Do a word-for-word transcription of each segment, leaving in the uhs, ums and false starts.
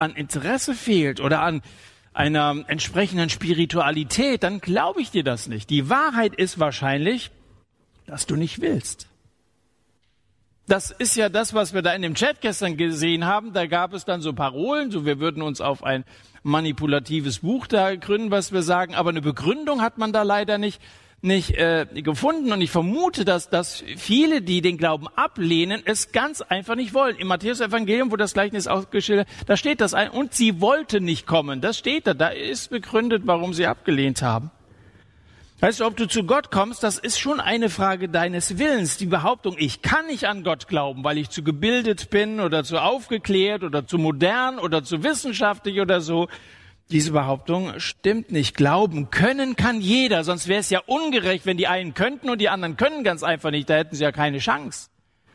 an Interesse fehlt oder an einer entsprechenden Spiritualität, dann glaube ich dir das nicht. Die Wahrheit ist wahrscheinlich, dass du nicht willst. Das ist ja das, was wir da in dem Chat gestern gesehen haben. Da gab es dann so Parolen, so wir würden uns auf ein manipulatives Buch da gründen, was wir sagen. Aber eine Begründung hat man da leider nicht, nicht äh, gefunden. Und ich vermute, dass, dass viele, die den Glauben ablehnen, es ganz einfach nicht wollen. Im Matthäus-Evangelium, wo das Gleichnis ausgeschildert, da steht das ein. Und sie wollte nicht kommen. Das steht da. Da ist begründet, warum sie abgelehnt haben. Weißt du, ob du zu Gott kommst, das ist schon eine Frage deines Willens. Die Behauptung, ich kann nicht an Gott glauben, weil ich zu gebildet bin oder zu aufgeklärt oder zu modern oder zu wissenschaftlich oder so. Diese Behauptung stimmt nicht. Glauben können kann jeder, sonst wäre es ja ungerecht, wenn die einen könnten und die anderen können ganz einfach nicht. Da hätten sie ja keine Chance.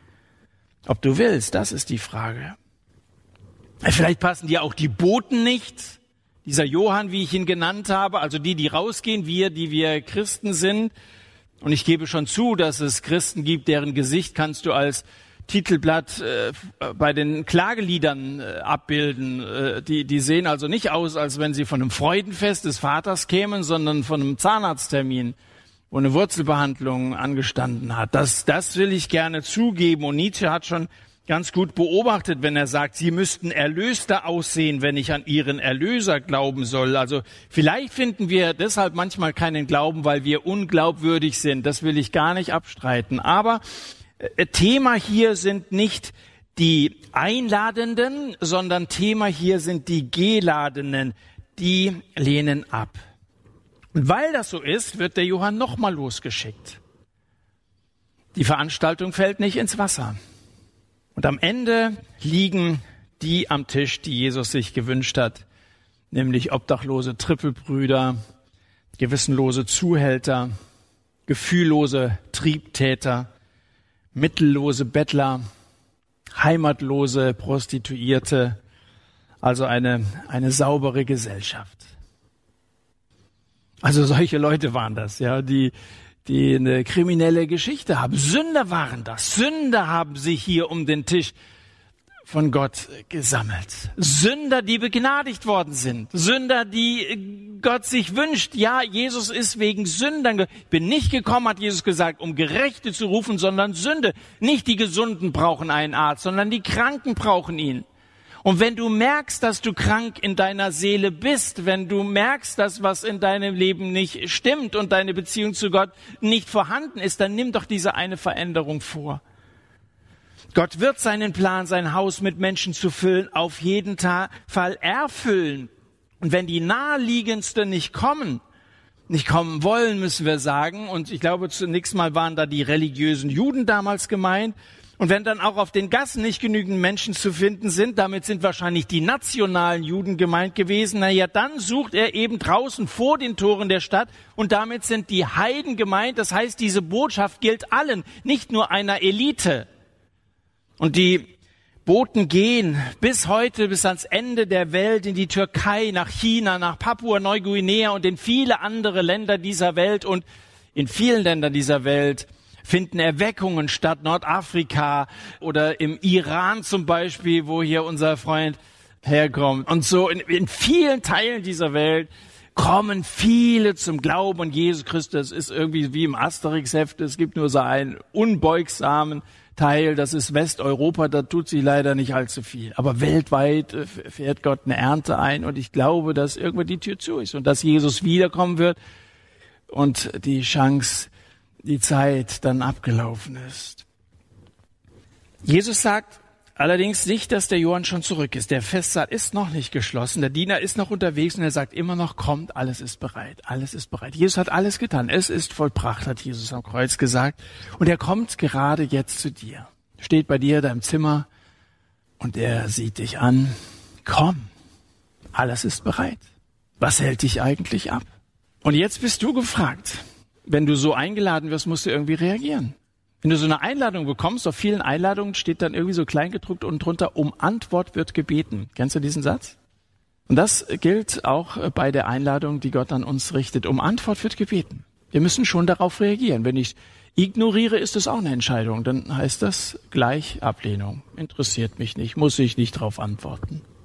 Ob du willst, das ist die Frage. Vielleicht passen dir auch die Boten nicht. Dieser Johann, wie ich ihn genannt habe, also die, die rausgehen, wir, die wir Christen sind. Und ich gebe schon zu, dass es Christen gibt, deren Gesicht kannst du als Titelblatt äh, bei den Klageliedern äh, abbilden. Äh, die, die sehen also nicht aus, als wenn sie von einem Freudenfest des Vaters kämen, sondern von einem Zahnarzttermin, wo eine Wurzelbehandlung angestanden hat. Das, das will ich gerne zugeben. Und Nietzsche hat schon ganz gut beobachtet, wenn er sagt, sie müssten erlöster aussehen, wenn ich an ihren Erlöser glauben soll. Also vielleicht finden wir deshalb manchmal keinen Glauben, weil wir unglaubwürdig sind. Das will ich gar nicht abstreiten. Aber äh, Thema hier sind nicht die Einladenden, sondern Thema hier sind die Geladenen. Die lehnen ab. Und weil das so ist, wird der Johann nochmal losgeschickt. Die Veranstaltung fällt nicht ins Wasser. Und am Ende liegen die am Tisch, die Jesus sich gewünscht hat, nämlich obdachlose Trippelbrüder, gewissenlose Zuhälter, gefühllose Triebtäter, mittellose Bettler, heimatlose Prostituierte, also eine, eine saubere Gesellschaft. Also solche Leute waren das, ja, die die eine kriminelle Geschichte haben. Sünder waren das. Sünder haben sich hier um den Tisch von Gott gesammelt. Sünder, die begnadigt worden sind. Sünder, die Gott sich wünscht. Ja, Jesus ist wegen Sündern. Ich bin nicht gekommen, hat Jesus gesagt, um Gerechte zu rufen, sondern Sünde. Nicht die Gesunden brauchen einen Arzt, sondern die Kranken brauchen ihn. Und wenn du merkst, dass du krank in deiner Seele bist, wenn du merkst, dass was in deinem Leben nicht stimmt und deine Beziehung zu Gott nicht vorhanden ist, dann nimm doch diese eine Veränderung vor. Gott wird seinen Plan, sein Haus mit Menschen zu füllen, auf jeden Fall erfüllen. Und wenn die naheliegendsten nicht kommen, nicht kommen wollen, müssen wir sagen, und ich glaube, zunächst mal waren da die religiösen Juden damals gemeint, und wenn dann auch auf den Gassen nicht genügend Menschen zu finden sind, damit sind wahrscheinlich die nationalen Juden gemeint gewesen, na ja, dann sucht er eben draußen vor den Toren der Stadt und damit sind die Heiden gemeint. Das heißt, diese Botschaft gilt allen, nicht nur einer Elite. Und die Boten gehen bis heute, bis ans Ende der Welt, in die Türkei, nach China, nach Papua-Neuguinea und in viele andere Länder dieser Welt. Und in vielen Ländern dieser Welt finden Erweckungen statt, Nordafrika oder im Iran zum Beispiel, wo hier unser Freund herkommt. Und so in, in vielen Teilen dieser Welt kommen viele zum Glauben an Jesus Christus. Das ist irgendwie wie im Asterix-Heft, es gibt nur so einen unbeugsamen Teil, das ist Westeuropa, da tut sich leider nicht allzu viel. Aber weltweit fährt Gott eine Ernte ein und ich glaube, dass irgendwann die Tür zu ist und dass Jesus wiederkommen wird und die Chance, die Zeit dann abgelaufen ist. Jesus sagt allerdings nicht, dass der Johann schon zurück ist. Der Festsaal ist noch nicht geschlossen. Der Diener ist noch unterwegs und er sagt immer noch, kommt, alles ist bereit. Alles ist bereit. Jesus hat alles getan. Es ist vollbracht, hat Jesus am Kreuz gesagt. Und er kommt gerade jetzt zu dir. Steht bei dir da im Zimmer und er sieht dich an. Komm, alles ist bereit. Was hält dich eigentlich ab? Und jetzt bist du gefragt. Wenn du so eingeladen wirst, musst du irgendwie reagieren. Wenn du so eine Einladung bekommst, auf vielen Einladungen steht dann irgendwie so kleingedruckt unten drunter, um Antwort wird gebeten. Kennst du diesen Satz? Und das gilt auch bei der Einladung, die Gott an uns richtet. Um Antwort wird gebeten. Wir müssen schon darauf reagieren. Wenn ich ignoriere, ist es auch eine Entscheidung. Dann heißt das gleich Ablehnung. Interessiert mich nicht, muss ich nicht darauf antworten.